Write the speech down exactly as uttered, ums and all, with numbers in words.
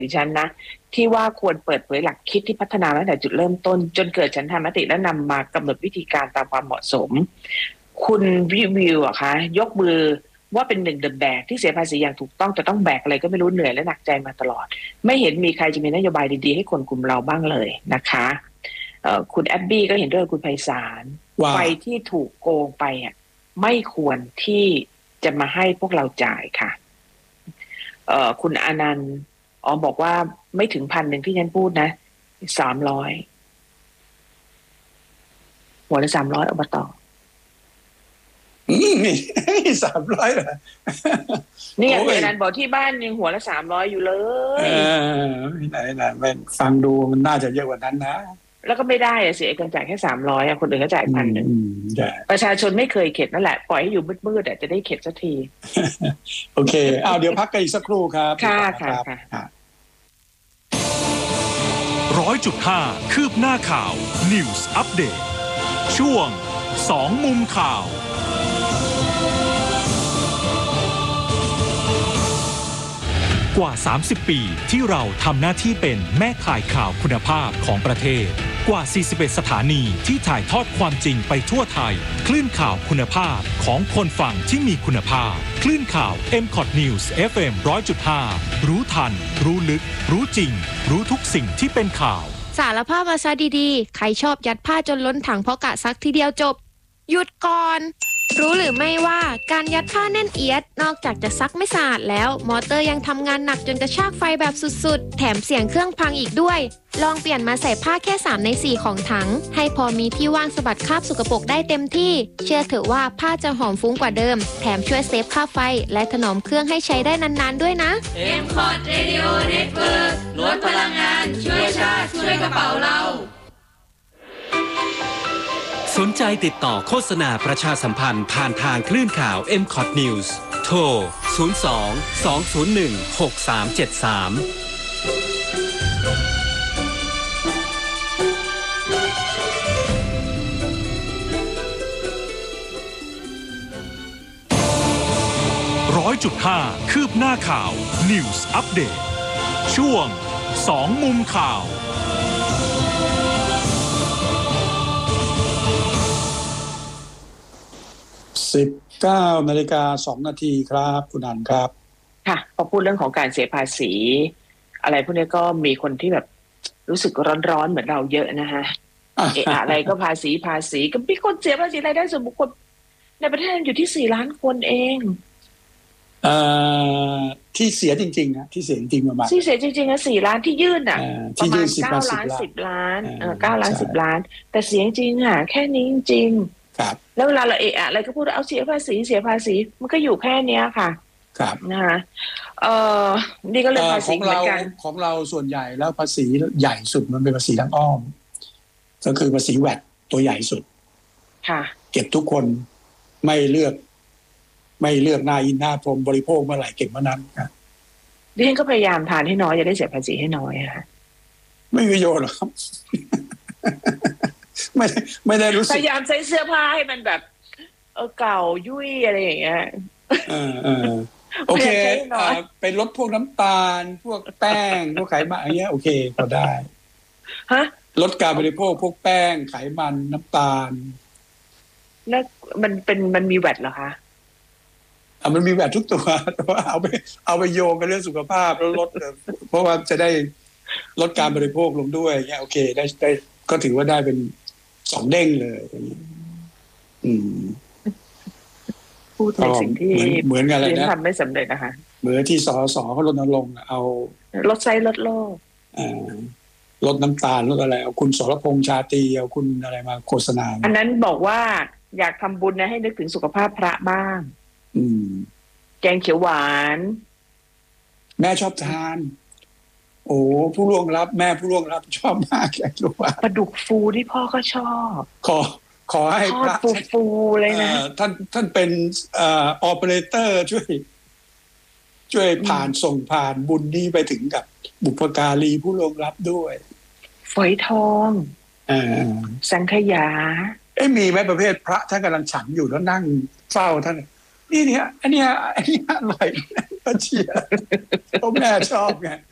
ดิฉันนะที่ว่าควรเปิดเผยหลักคิดที่พัฒนาตั้งแต่จุดเริ่มต้นจนเกิดฉันทามติและนำมากำหนดวิธีการตามความเหมาะสมคุณวิวิวอะคะยกมือว่าเป็นหนึ่งเดอะแบกที่เสียภาษีอย่างถูกต้องแต่ต้องแบกอะไรก็ไม่รู้เหนื่อยและหนักใจมาตลอดไม่เห็นมีใครจะมีนโยบายดีๆให้คนกลุ่มเราบ้างเลยนะคะคุณแอบบี้ก็เห็นด้วยคุณไพศาลไฟที่ถูกโกงไปอ่ะไม่ควรที่จะมาให้พวกเราจ่ายค่ะเอ่อคุณอนันต์อ๋อบอกว่าไม่ถึงพันหนึ่งที่ฉันพูดนะสามร้อยหัวละสามร้อยอบต. อืมนี่สามร้อยเหรอนี่ไงคุณอนันต์บอกที่บ้านยังหัวละสามร้อยอยู่เลยเออไม่ไหนนะมันฟังดูมันน่าจะเยอะกว่านั้นนะแล้วก็ไม่ได้อะสิไอ้คนจ่ายแค่สามร้อยอะคนอื่นก็จ่ายพันหนึ่งประชาชนไม่เคยเข็ดนั่นแหละปล่อยให้อยู่มืดๆอะจะได้เข็ดสักทีโอเคเอาเดี๋ยวพักกันอีกสักครู่ครับค่ะค่ะค่ะร้อยจุดห้าคืบหน้าข่าว News Update ช่วงสองมุมข่าวกว่าสามสิบปีที่เราทำหน้าที่เป็นแม่ข่ายข่าวคุณภาพของประเทศกว่าสี่สิบเอ็ดสถานีที่ถ่ายทอดความจริงไปทั่วไทยคลื่นข่าวคุณภาพของคนฟังที่มีคุณภาพคลื่นข่าว เอ็ม คอท News เอฟ เอ็ม หนึ่งร้อยจุดห้า รู้ทันรู้ลึกรู้จริงรู้ทุกสิ่งที่เป็นข่าวสารภาพมาซะดีๆใครชอบยัดผ้าจนล้นถังเพราะกะซักทีเดียวจบหยุดก่อนรู้หรือไม่ว่าการยัดผ้าแน่นเอียดนอกจากจะซักไม่สะอาดแล้วมอเตอร์ยังทำงานหนักจนกระชากไฟแบบสุดๆแถมเสียงเครื่องพังอีกด้วยลองเปลี่ยนมาใส่ผ้าแค่สามในสี่ของถังให้พอมีที่ว่างสะบัดคราบสกปรกได้เต็มที่เชื่อเถอะว่าผ้าจะหอมฟุ้งกว่าเดิมแถมช่วยเซฟค่าไฟและถนอมเครื่องให้ใช้ได้นานๆด้วยนะเอ็ม คอท Radio Network ลดพลังงานช่วยชาติช่วยกระเป๋าเราสนใจติดต่อโฆษณาประชาสัมพันธ์ผ่านทางคลื่นข่าว เอ็ม คอท News โทร ศูนย์ สอง สอง ศูนย์ หนึ่ง หก สาม เจ็ด สามร้อยจุดห้าคืบหน้าข่าว News Update ช่วงสองมุมข่าวสิบเก้านาฬิกาสองนาทีครับคุณอันครับค่ะพอพูดเรื่องของการเสียภาษีอะไรพวกนี้ก็มีคนที่แบบรู้สึกร้อนๆเหมือนเราเยอะนะฮะเอะอะไรก็ภาษีภาษีก็มีคนเสียภาษีรายได้ส่วนบุคคลในประเทศอยู่ที่สี่ล้านคนเองเอ่อที่เสียจริงๆนะที่เสียจริงประมาณที่เสียจริงๆนะสี่ล้านที่ยื่นอ่ะประมาณเก้าล้านสิบล้านเออเก้าล้านสิบล้านแต่เสียจริงอ่ะแค่นี้จริงแล้วเวลาเราเอะอะไรก็พูดเอาเสียภาษีเสียภาษีมันก็อยู่แค่เนี้ยค่ะครับนะคะเอ่อนี่ก็เรื่องภาษีเหมือนกันของเราส่วนใหญ่แล้วภาษีใหญ่สุดมันเป็นภาษีทางอ้อมก็คือภาษีแวตตัวใหญ่สุดค่ะเก็บทุกคนไม่เลือกไม่เลือกหน้าอินหน้าพรมบริโภคเมื่อไหร่เก็บเมื่อนั้นครับดิฉันก็พยายามทานให้น้อยจะได้เสียภาษีให้น้อยค่ะไม่มีประโยชน์หรอกครับไม่ไม่ได้รู้สึกพยายามใส่เสื้อผ้าให้มันแบบเออเก่ายุ่ยอะไรอย่างเงี้ยเออเออโอเคไปลดพวกน้ำตาลพวกแป้งพวกไขมันอย่างเงี้ยโอเคพอได้ฮะลดการบริโภคพวกแป้งไขมันน้ำตาลแล้วมันเป็นมันมีแวตเหรอคะอ่ะมันมีแวตทุกตัวแต่ว่าเอาไปเอาไปโยงกับเรื่องสุขภาพแล้วลดเพราะว่าจะได้ลดการบริโภคลงด้วยเงี้ยโอเคได้ได้ก็ถือว่าได้เป็นสองเด้งเลยอืมพูดในสิ่งที่เหมือนกันเลยนะทำไม่สำเร็จนะคะเหมือนที่สสเขารณรงค์เอาลดไซส์ลดโลกอ่าลดน้ำตาลลดอะไรเอาคุณสรพงษ์ชาตรีเอาคุณอะไรมาโฆษณาอันนั้นบอกว่าอยากทำบุญนะให้นึกถึงสุขภาพพระบ้างอืมแกงเขียวหวานแม่ชอบทานโอ้ผู้ล่วงลับแม่ผู้ล่วงลับชอบมากแกงเขียวหวานปลาดุกฟูที่พ่อก็ชอบขอขอให้พระฟูฟูเลยนะท่านท่านเป็นเอ่อออเปอเรเตอร์ช่วยช่วยผ่านส่งผ่านบุญนี้ไปถึงกับบุพการีผู้ล่วงลับด้วยฝอยทองอ่าสังขยาเอ๊ะมีไหมประเภทพระท่านกำลังฉันอยู่แล้วนั่งเฝ้าท่านนี่เนี่ยอันเนี้ยอันนี้อร่อยป้าเชียร์พ่อแม่ชอบไง